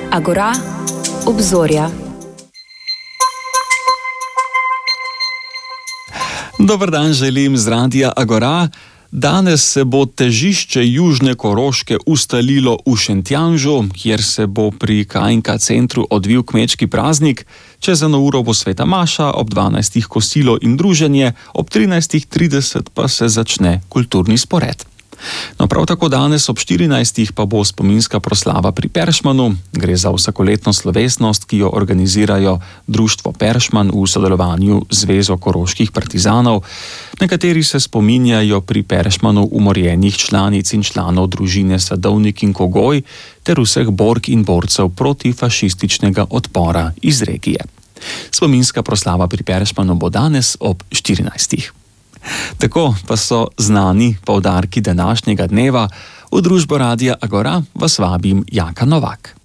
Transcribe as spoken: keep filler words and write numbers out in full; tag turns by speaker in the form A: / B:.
A: Agora, obzorja.
B: Dober dan želim z radia Agora. Danes se bo težišče Južne Koroške ustalilo v Šentjanžu, kjer se bo pri K in K centru odvil kmečki praznik. Čez eno uro bo sveta maša, ob dvanajstih kosilo in druženje, ob trinajstih trideset pa se začne kulturni spored. No, prav tako danes ob štirinajstih pa bo spominska proslava pri Peršmanu. Gre za vsakoletno slovesnost, ki jo organizirajo Društvo Peršman v sodelovanju z Zvezo koroških partizanov. Nekateri se spominjajo pri Peršmanu umorjenih članic in članov družine Sadovnik in Kogoj ter vseh bork in borcev protifašističnega odpora iz regije. Spominska proslava pri Peršmanu bo danes ob štirinajstih. Tako pa so znani poudarki današnjega dneva. V družbo radia Agora vas vabim Jaka Novak.